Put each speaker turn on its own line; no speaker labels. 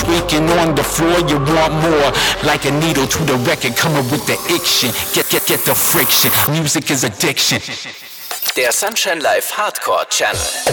squeaking on the floor, you want more. Like a needle to the record, coming with the action. Get the friction. Music is addiction.
Der Sunshine Live Hardcore Channel.